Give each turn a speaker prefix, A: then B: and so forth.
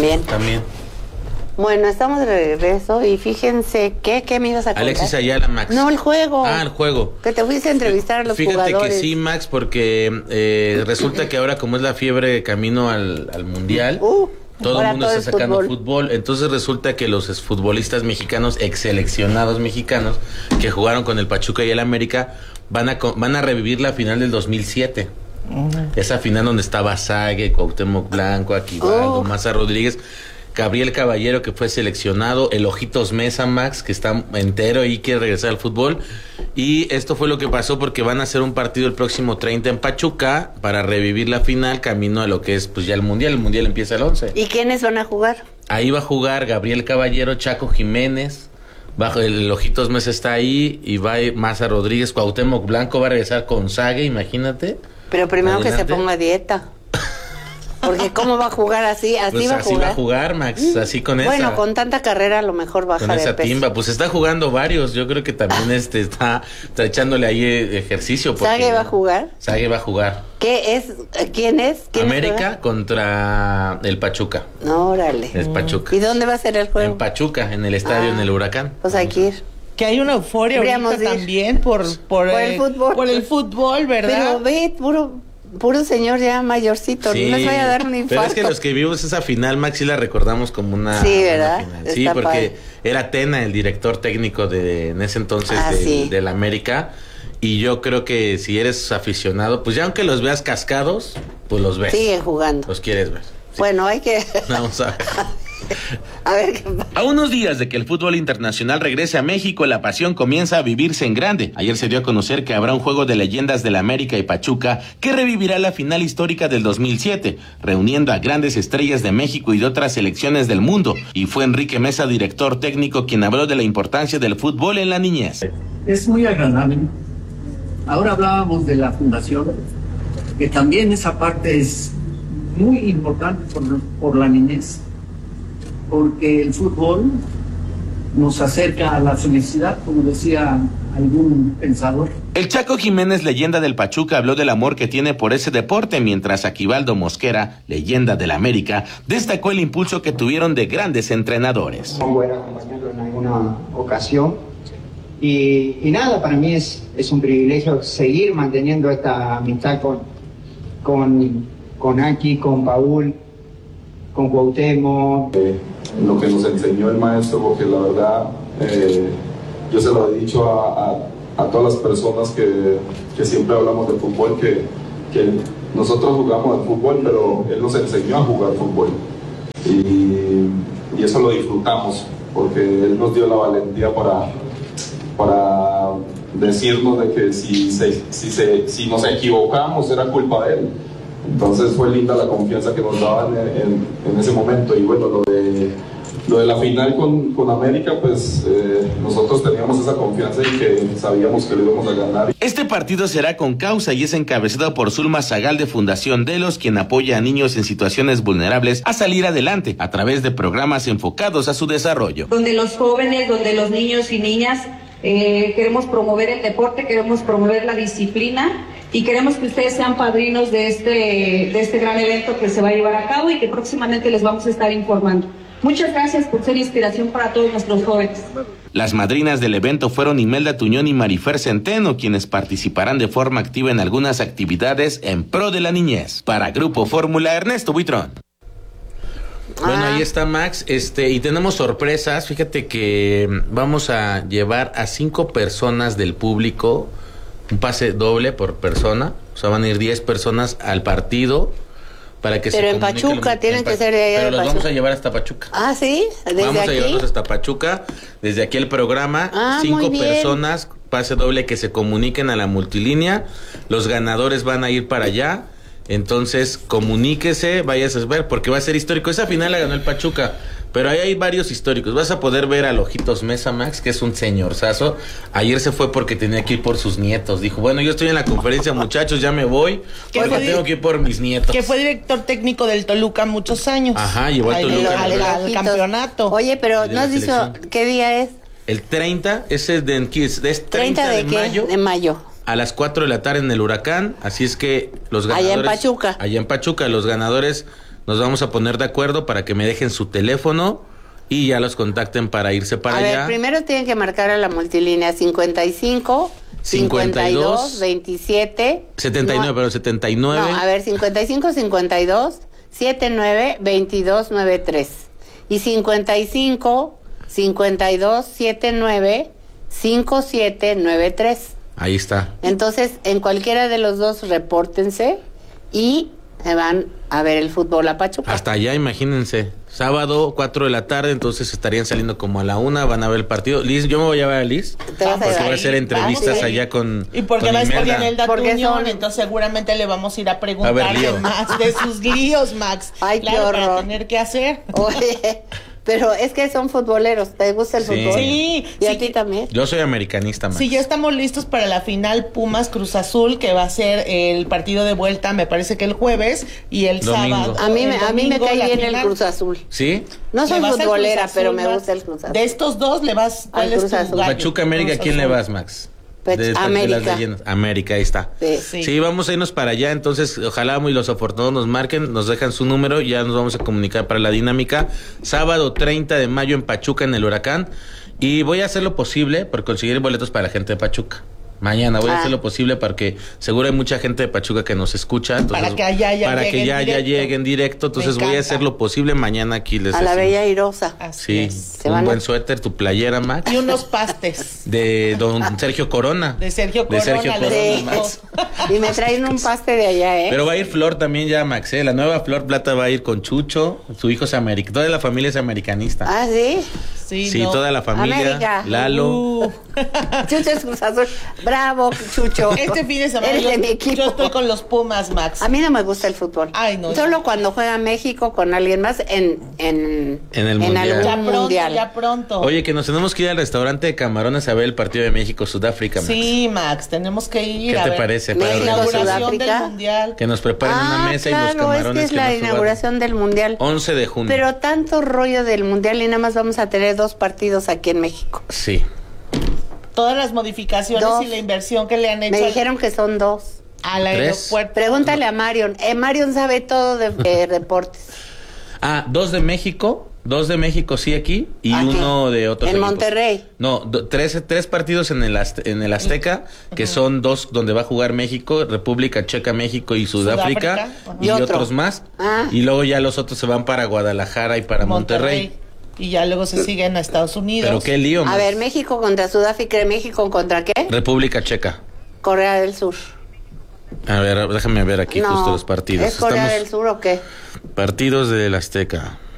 A: También.
B: Bueno, estamos de regreso y fíjense ¿qué me ibas a contar?
A: Alexis Ayala, Max.
B: No, el juego.
A: El juego.
B: Que te fuiste a entrevistar a los jugadores.
A: Fíjate que sí, Max, porque resulta que ahora como es la fiebre camino al Mundial, todo el mundo está sacando fútbol. Entonces resulta que los exfutbolistas mexicanos, exseleccionados mexicanos, que jugaron con el Pachuca y el América, van a revivir la final del 2007. Esa final donde estaba Sague, Cuauhtémoc Blanco, Aquivaldo, Maza Rodríguez, Gabriel Caballero, que fue seleccionado, el Ojitos Mesa, Max, que está entero y quiere regresar al fútbol. Y esto fue lo que pasó porque van a hacer un partido el próximo 30 en Pachuca para revivir la final, camino a lo que es pues ya el Mundial. El Mundial empieza el 11.
B: ¿Y quiénes van a jugar?
A: Ahí va a jugar Gabriel Caballero, Chaco Jiménez, el Ojitos Mesa está ahí, y va Maza Rodríguez, Cuauhtémoc Blanco va a regresar con Sague, imagínate.
B: Pero primero que se ponga a dieta. Porque ¿cómo va a jugar así? Así va a jugar.
A: Así va a jugar, Max, así con esa.
B: Bueno, con tanta carrera a lo mejor baja de peso.
A: Con esa timba, pues está jugando varios. Yo creo que también está echándole ahí ejercicio.
B: ¿Sague va a jugar?
A: Sague va a jugar.
B: ¿Quién es?
A: América contra el Pachuca.
B: No, órale.
A: El Pachuca.
B: ¿Y dónde va a ser el juego?
A: En Pachuca, en el estadio, en el Huracán.
B: Pues hay que ir.
C: Que hay una euforia ahorita también por el fútbol. Por el fútbol, ¿verdad?
B: Pero ve, puro señor ya mayorcito, no les vaya a dar un infarto.
A: Pero es que los que vimos esa final, Max, sí la recordamos como una
B: ¿verdad?
A: Una final. Sí, porque era Tena el director técnico en ese entonces del América, y yo creo que si eres aficionado, pues ya aunque los veas cascados, pues los ves.
B: Siguen jugando.
A: Los quieres ver. Sí.
B: Bueno, hay que...
A: Vamos a ver.
B: A ver qué pasa.
A: A unos días de que el fútbol internacional regrese a México, la pasión comienza a vivirse en grande. Ayer se dio a conocer que habrá un juego de leyendas del América y Pachuca que revivirá la final histórica del 2007, reuniendo a grandes estrellas de México y de otras selecciones del mundo. Y fue Enrique Mesa, director técnico, quien habló de la importancia del fútbol en la niñez.
D: Es muy agradable. Ahora hablábamos de la fundación, que también esa parte es muy importante por la niñez, porque el fútbol nos acerca a la felicidad, como decía algún pensador.
A: El Chaco Jiménez, leyenda del Pachuca, habló del amor que tiene por ese deporte, mientras Aquivaldo Mosquera, leyenda del América, destacó el impulso que tuvieron de grandes entrenadores.
E: Son buenos compañeros en alguna ocasión y nada, para mí es un privilegio seguir manteniendo esta amistad con Aki, con Paul, con Cuauhtémoc.
F: Lo que nos enseñó el maestro, porque la verdad yo se lo he dicho a todas las personas que siempre hablamos de fútbol, que nosotros jugamos al fútbol, pero él nos enseñó a jugar fútbol y eso lo disfrutamos, porque él nos dio la valentía para decirnos de que si nos equivocamos era culpa de él. Entonces fue linda la confianza que nos daban en ese momento. Y bueno, lo de la final con América, pues nosotros teníamos esa confianza y que sabíamos que lo íbamos a ganar.
A: Este partido será con causa y es encabezado por Zulma Zagal de Fundación Delos, quien apoya a niños en situaciones vulnerables a salir adelante a través de programas enfocados a su desarrollo.
G: Donde los jóvenes, donde los niños y niñas queremos promover el deporte, queremos promover la disciplina y queremos que ustedes sean padrinos de este gran evento que se va a llevar a cabo y que próximamente les vamos a estar informando. Muchas gracias por ser inspiración para todos nuestros jóvenes.
A: Las madrinas del evento fueron Imelda Tuñón y Marifer Centeno, quienes participarán de forma activa en algunas actividades en pro de la niñez. Para Grupo Fórmula, Ernesto Buitrón. Bueno, ahí está Max, y tenemos sorpresas. Fíjate que vamos a llevar a 5 personas del público, un pase doble por persona, o sea, van a ir 10 personas al partido para que
B: pero en Pachuca tienen que ser de allá.
A: Pero los vamos a llevar hasta Pachuca.
B: Ah, ¿sí? ¿Desde
A: vamos
B: aquí?
A: A llevarlos hasta Pachuca, desde aquí el programa, 5 personas, pase doble, que se comuniquen a la multilínea, los ganadores van a ir para allá. Entonces, comuníquese, vayas a ver, porque va a ser histórico. Esa final la ganó el Pachuca, pero ahí hay varios históricos. Vas a poder ver al Ojitos Mesa, Max, que es un señorzazo. Ayer se fue porque tenía que ir por sus nietos. Dijo, bueno, yo estoy en la conferencia, muchachos, ya me voy, porque tengo que ir por mis nietos.
C: Que fue director técnico del Toluca muchos años.
A: Ajá, llevó al Toluca
C: al campeonato.
B: Oye, pero ¿no has dicho qué día es?
A: El 30, ese es es 30 de mayo.
B: De mayo.
A: A las 4 de la tarde en el Huracán, así es que los ganadores...
B: Allá en Pachuca.
A: Allá en Pachuca, los ganadores Nos vamos a poner de acuerdo para que me dejen su teléfono y ya los contacten para irse para allá.
B: A ver, primero tienen que marcar a la multilínea 55 52 27
A: 79, pero 79.
B: No, a ver, 55 52 79 22 93 y 55 52 79 57 93.
A: Ahí está.
B: Entonces, en cualquiera de los dos repórtense y se van a ver el fútbol a Pachuca.
A: Hasta allá, imagínense. Sábado, 4 de la tarde, entonces estarían saliendo como a la 1, van a ver el partido. Liz, yo me voy a ver a Liz. Porque voy a hacer entrevistas allá con
C: y porque va a estar en el Datuñón, entonces seguramente le vamos a ir a preguntar más de sus líos, Max.
B: Ay, claro, qué horror.
C: Para tener que hacer.
B: Oye, pero es que son futboleros, ¿te gusta el fútbol?
C: Sí.
B: ¿Y a ti también?
A: Yo soy americanista, Max.
C: Sí, ya estamos listos para la final Pumas Cruz Azul, que va a ser el partido de vuelta, me parece que el jueves y el
A: domingo.
C: sábado.
B: A mí me cae bien el Cruz Azul.
A: ¿Sí?
B: No soy futbolera, pero me gusta el Cruz Azul.
C: De estos dos le vas, ¿cuál es tu gallo?
A: Pachuca, América, ¿quién le vas, Max?
B: América.
A: América, ahí está. Sí, vamos a irnos para allá, entonces ojalá muy los afortunados nos marquen, nos dejan su número, ya nos vamos a comunicar para la dinámica. Sábado 30 de mayo en Pachuca, en el Huracán, y voy a hacer lo posible por conseguir boletos para la gente de Pachuca. Mañana voy a hacer lo posible porque seguro hay mucha gente de Pachuca que nos escucha, entonces para que ya llegue en directo, entonces voy a hacer lo posible mañana aquí les
B: a la Bella Airosa.
A: Sí, un buen suéter, tu playera, Max.
C: Y unos pastes.
A: De don Sergio Corona.
C: De Sergio Corona,
B: Max. Y me traen un paste de allá,
A: Pero va a ir Flor también ya, Max, La nueva Flor Plata va a ir con Chucho, su hijo es americano, toda la familia es americanista.
B: ¿Ah, sí?
A: Sí, toda la familia.
B: América.
A: Lalo.
B: Chucho es Cruz Azul. Bravo, Chucho.
C: Este fin de semana yo estoy con los Pumas, Max.
B: A mí no me gusta el fútbol.
C: Ay, no.
B: Solo cuando juega México con alguien más en
A: el mundial.
B: Algún mundial.
C: Ya pronto.
A: Oye, que nos tenemos que ir al restaurante de camarones a ver el partido de México-Sudáfrica, Max.
C: Sí, Max, tenemos que ir.
A: ¿Qué te parece?
B: Para la inauguración
C: del mundial.
A: Que nos preparen una mesa y los camarones.
B: Es que es la inauguración del mundial.
A: 11 de junio.
B: Pero tanto rollo del mundial y nada más vamos a tener 2 partidos aquí en México.
A: Sí.
C: Todas las modificaciones y la inversión que le han hecho.
B: Me dijeron que son 2.
C: Al aeropuerto.
B: Pregúntale a Marion. Marion sabe todo de deportes.
A: 2 de México. 2 de México, sí, aquí. Y aquí. 1 de otros
B: en equipos. Monterrey.
A: No, 3 partidos en el Azteca, que son 2 donde va a jugar México, República Checa, México y Sudáfrica. Y otros más. Y luego ya los otros se van para Guadalajara y para Monterrey.
C: Y ya luego se siguen a Estados Unidos.
A: Pero qué lío,
B: A ver, México contra Sudáfrica, ¿México contra qué?
A: República Checa.
B: Corea del Sur.
A: A ver, déjame ver aquí justo los partidos.
B: ¿Es Corea del Sur o qué?
A: Partidos del Azteca.